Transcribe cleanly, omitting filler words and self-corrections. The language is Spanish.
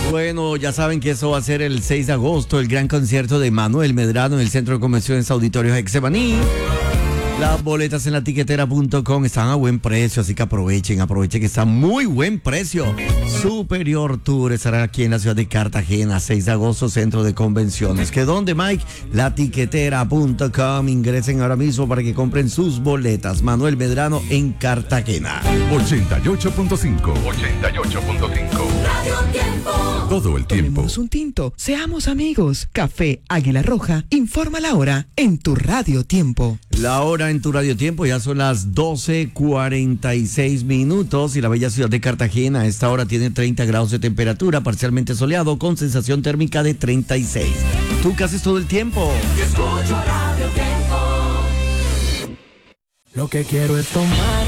Bueno, ya saben que eso va a ser el 6 de agosto, el gran concierto de Manuel Medrano en el Centro de Convenciones Auditorios Hexemaní. Las boletas en latiquetera.com están a buen precio, así que aprovechen que está a muy buen precio. Superior Tour estará aquí en la ciudad de Cartagena, 6 de agosto, Centro de Convenciones. ¿Que dónde, Mike? Latiquetera.com. Ingresen ahora mismo para que compren sus boletas. Manuel Medrano en Cartagena. 88.5. Todo el tiempo. Tomémonos un tinto, seamos amigos. Café Águila Roja informa la hora en tu Radio Tiempo. La hora en tu Radio Tiempo ya son las 12:46 minutos y la bella ciudad de Cartagena a esta hora tiene 30 grados de temperatura, parcialmente soleado con sensación térmica de 36. ¿Tú qué haces todo el tiempo? Escucho Radio Tiempo. Lo que quiero es tomar